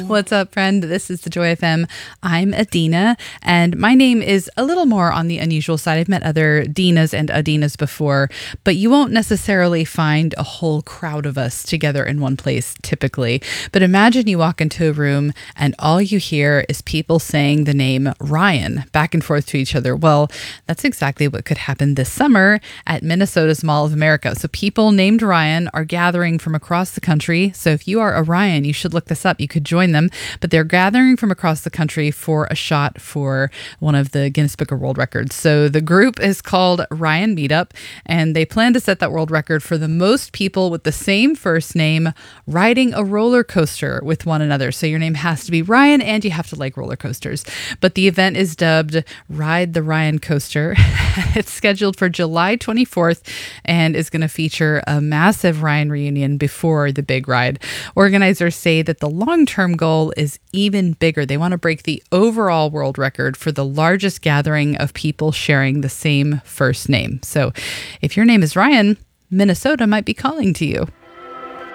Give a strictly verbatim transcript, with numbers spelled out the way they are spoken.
What's up, friend? This is the Joy F M. I'm Adina, and my name is a little more on the unusual side. I've met other Dinas and Adinas before, but you won't necessarily find a whole crowd of us together in one place typically. But imagine you walk into a room and all you hear is people saying the name Ryan back and forth to each other. Well, that's exactly what could happen this summer at Minnesota's Mall of America. So people named Ryan are gathering from across the country. So if you are a Ryan, you should look this up. You could join them, but they're gathering from across the country for a shot for one of the Guinness Book of World Records. So the group is called Ryan Meetup, and they plan to set that world record for the most people with the same first name riding a roller coaster with one another. So your name has to be Ryan, and you have to like roller coasters. But the event is dubbed Ride the Ryan Coaster. It's scheduled for July twenty-fourth and is going to feature a massive Ryan reunion before the big ride. Organizers say that the long-term goal is even bigger. They want to break the overall world record for the largest gathering of people sharing the same first name. So if your name is Ryan, Minnesota might be calling to you.